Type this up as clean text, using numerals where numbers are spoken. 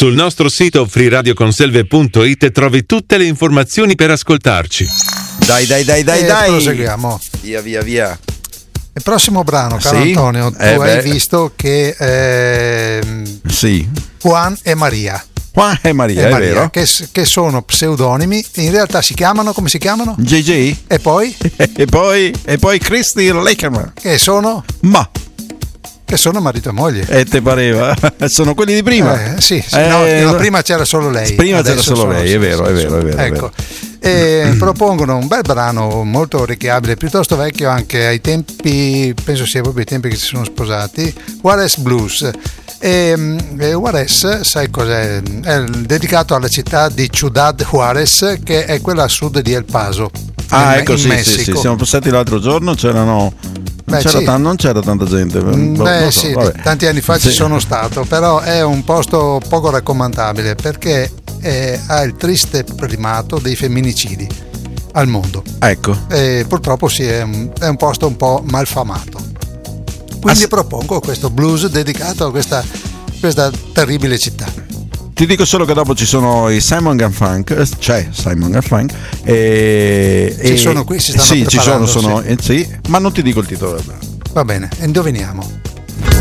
Sul nostro sito freeradioconselve.it trovi tutte le informazioni per ascoltarci. Dai. Proseguiamo. Via. Il prossimo brano, caro Antonio, tu hai visto che sì. Juan e Maria. Juan e Maria, è vero. Che sono pseudonimi, in realtà si chiamano, come si chiamano? JJ. E poi? e poi Christy Lakerman. Che sono? Che sono marito e moglie. Te pareva? Sono quelli di prima? Sì. No, prima c'era solo lei. Prima c'era solo lei, è vero. Ecco. E propongono un bel brano molto orecchiabile, piuttosto vecchio anche ai tempi, penso sia proprio i tempi che si sono sposati, Juarez Blues. E Juarez, sai cos'è? È dedicato alla città di Ciudad Juárez, che è quella a sud di El Paso. Ecco, sì, siamo passati l'altro giorno, non c'era tanta gente. Tanti anni fa ci sono stato, però è un posto poco raccomandabile perché ha il triste primato dei femminicidi al mondo. Ecco. E purtroppo è un posto un po' malfamato. Quindi propongo questo blues dedicato a questa terribile città. Ti dico solo che dopo ci sono i Simon & Funk, c'è Simon & Funk ci sono qui, si stanno preparando. Sì, ma non ti dico il titolo del brano. Va bene, indoviniamo.